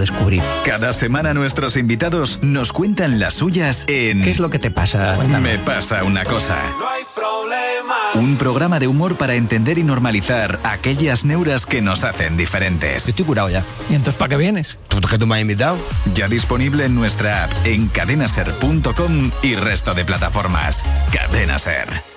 descubrir. Cada semana nuestros invitados nos cuentan las suyas en ¿Qué es lo que te pasa? Me pasa una cosa. No hay problema. Un programa de humor para entender y normalizar aquellas neuras que nos hacen diferentes. Estoy curado ya. ¿Y entonces para qué vienes? ¿Tú que tú me has invitado? Ya disponible en nuestra app, en cadenaser.com y resto de plataformas. Cadena Ser.